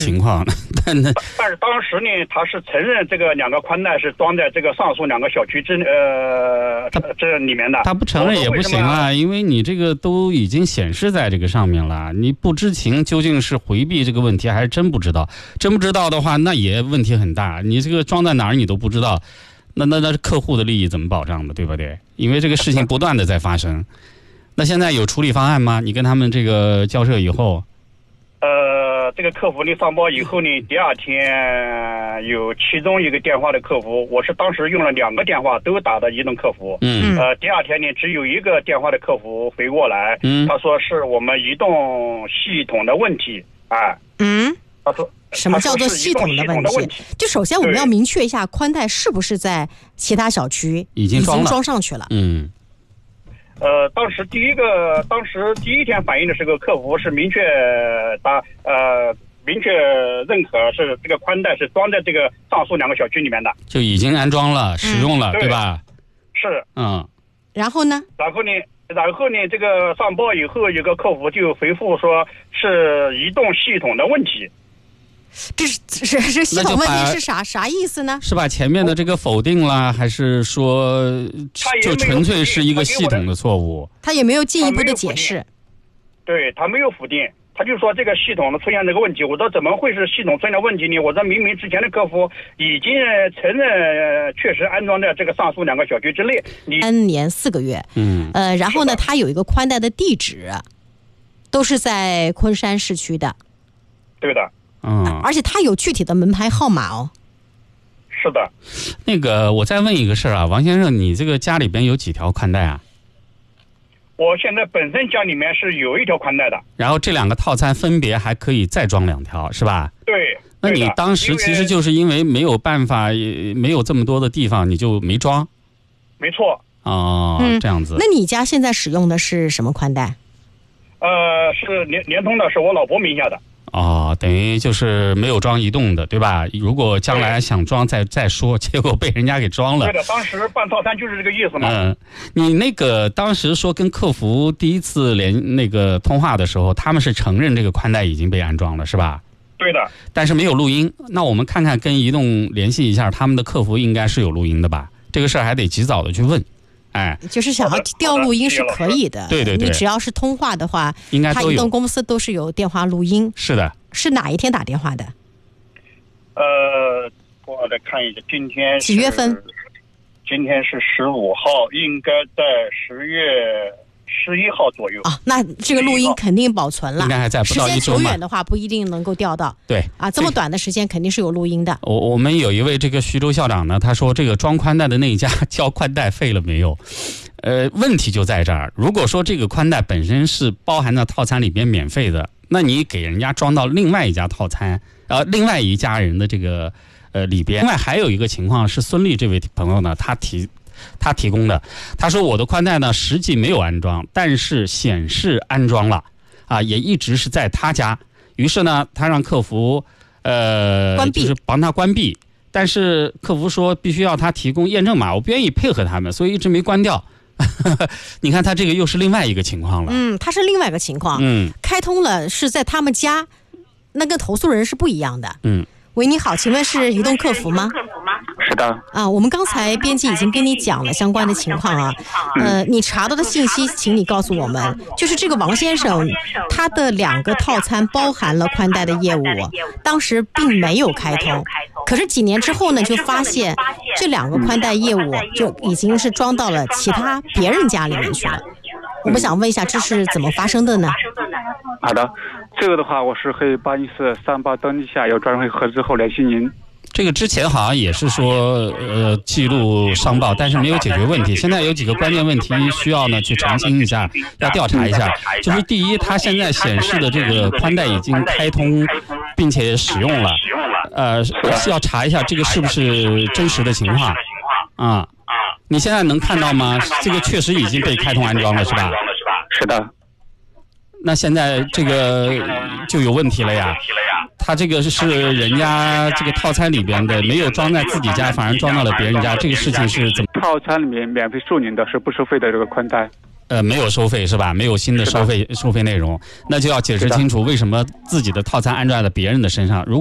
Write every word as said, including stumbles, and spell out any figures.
情况，但那但是当时呢，他是承认这个两个宽带是装在这个上述两个小区之呃这里面的。 他不承认也不行啊，因为你这个都已经显示在这个上面了，你不知情究竟是回避这个问题，还是真不知道？真不知道的话，那也问题很大。你这个装在哪儿你都不知道，那那那客户的利益怎么保障的，对不对？因为这个事情不断的在发生。那现在有处理方案吗？你跟他们这个交涉以后？ 呃，这个客服呢上报以后呢，第二天有其中一个电话的客服，我是当时用了两个电话都打的移动客服。 嗯。 呃，第二天呢，只有一个电话的客服回过来， 嗯， 他说是我们移动系统的问题。哎， 嗯， 他说什么叫做系统的问题？就首先我们要明确一下，宽带是不是在其他小区已经装了， 已经装上去了？ 嗯。 呃，当时第一个，当时第一天反映的这个客服是明确答呃明确认可是这个宽带是装在这个上述两个小区里面的， 就已经安装了、嗯、使用了，对吧？ 是。 嗯。 然后呢？ 然后呢？然后呢？这个上报以后，有个客服就回复说是移动系统的问题。 这是这是系统问题是啥啥意思呢？ 是把前面的这个否定了，还是说就纯粹是一个系统的错误？ 他也没有进一步的解释。 对，他没有否定，他就说这个系统出现这个问题。我说怎么会是系统出现的问题呢？我说明明之前的客服已经承认确实安装在这个上述两个小区之内。 三年四个月， 嗯， 呃，然后呢，他有一个宽带的地址，都是在昆山市区的。 对的。 嗯， 而且他有具体的门牌号码哦。 是的。 那个，我再问一个事儿啊，王先生，你这个家里边有几条宽带啊？ 我现在本身家里面是有一条宽带的。 然后这两个套餐分别还可以再装两条，是吧？ 对。 那你当时其实就是因为没有办法，没有这么多的地方，你就没装。 没错。 哦， 嗯， 这样子。 那你家现在使用的是什么宽带？ 呃，是联联通的，是我老婆名下的。 哦，等于就是没有装移动的，对吧？如果将来想装再再说，结果被人家给装了。 对的，当时办套餐就是这个意思嘛。 嗯，你那个当时说跟客服第一次连那个通话的时候，他们是承认这个宽带已经被安装了，是吧？ 对的。 但是没有录音。那我们看看跟移动联系一下，他们的客服应该是有录音的吧？这个事儿还得及早的去问。哎， 就是想要调录音是可以的， 对对对， 你只要是通话的话， 应该都有。 他移动公司都是有电话录音。 是的。 是哪一天打电话的？ 呃，我来看一下，今天几月份？ 今天是十五号，应该在十月十一号左右。 啊，那这个录音肯定保存了， 应该还在不到一周嘛。 时间久远的话不一定能够调到。 对。 啊，这么短的时间肯定是有录音的。 我我们有一位这个徐州校长呢，他说这个装宽带的那一家交宽带费了没有？呃，问题就在这儿。如果说这个宽带本身是包含在套餐里边免费的，那你给人家装到另外一家套餐，呃，另外一家人的这个呃里边。另外还有一个情况是孙丽这位朋友呢，他提他提供的，他说我的宽带呢实际没有安装，但是显示安装了，啊，也一直是在他家。于是呢，他让客服呃关闭， 就是帮他关闭，但是客服说必须要他提供验证码，我不愿意配合他们，所以一直没关掉。你看他这个又是另外一个情况了。 嗯，他是另外一个情况。 嗯， 开通了是在他们家，那跟投诉人是不一样的。 嗯， 喂，你好，请问是移动客服吗？ 是的。 啊，我们刚才编辑已经跟你讲了相关的情况啊。呃，你查到的信息，请你告诉我们，就是这个王先生，他的两个套餐包含了宽带的业务，当时并没有开通。可是几年之后呢，就发现这两个宽带业务就已经是装到了其他别人家里面去了。我们想问一下，这是怎么发生的呢？ 好的，这个的话，我是可以帮你是上报登记下，有专人会核实后联系您。 这个之前好像也是说，呃，记录上报，但是没有解决问题。现在有几个关键问题需要呢去澄清一下，要调查一下。就是第一，它现在显示的这个宽带已经开通，并且使用了，呃，要查一下这个是不是真实的情况啊？你现在能看到吗？这个确实已经被开通安装了，是吧？ 是的。 那现在这个就有问题了呀。他这个是人家这个套餐里边的，没有装在自己家，反而装到了别人家，这个事情是怎么？ 套餐里面免费送您的是不收费的这个宽带。 呃，没有收费是吧？没有新的收费收费内容，那就要解释清楚为什么自己的套餐安装在别人的身上。如